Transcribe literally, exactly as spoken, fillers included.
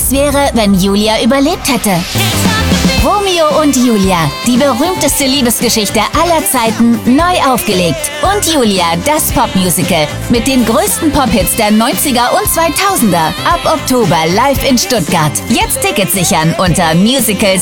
Was wäre, wenn Julia überlebt hätte? Romeo und Julia, die berühmteste Liebesgeschichte aller Zeiten, neu aufgelegt. Und Julia, das Popmusical mit den größten Pop-Hits der neunziger und zweitausender. Ab Oktober live in Stuttgart. Jetzt Tickets sichern unter musicals